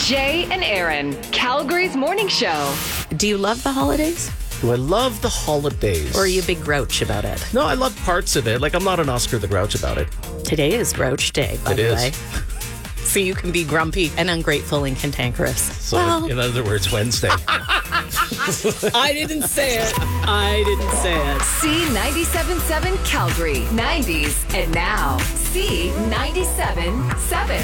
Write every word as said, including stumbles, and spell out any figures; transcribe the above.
Jay and Aaron, Calgary's morning show. Do you love the holidays? Do I love the holidays? Or are you a big grouch about it? No, I love parts of it. Like, I'm not an Oscar the Grouch about it. Today is Grouch Day, by It the is. way. So you can be grumpy and ungrateful and cantankerous. So, well, in other words, Wednesday. I didn't say it. I didn't say it. C ninety-seven point seven Calgary, nineties, and now C ninety-seven point seven.